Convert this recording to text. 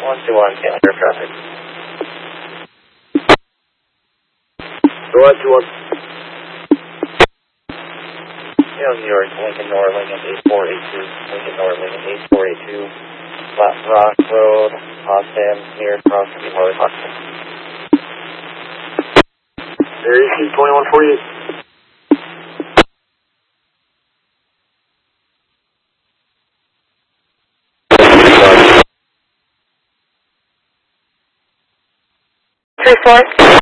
121, Taylor traffic. 121. New York, Lincoln North, Lincoln 8482, Lincoln North, Lincoln 8482, Flat Rock Road, Austin, near cross from the Harley Austin. Area C 2148. Three four.